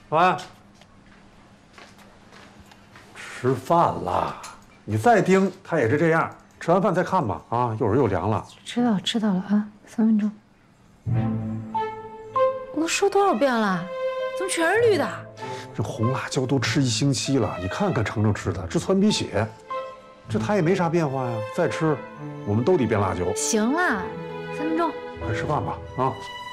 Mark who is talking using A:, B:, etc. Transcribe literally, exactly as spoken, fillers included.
A: 喂，吃饭了，你再盯他也是这样。吃完饭再看吧，啊，一会儿又凉了。
B: 知道知道了啊，三分钟。我都说多少遍了，怎么全是绿的？
A: 这红辣椒都吃一星期了，你看看程程吃的，这窜鼻血，这他也没啥变化呀。再吃，我们都得变辣椒。
B: 行了，三分钟。
A: 快吃饭吧，啊。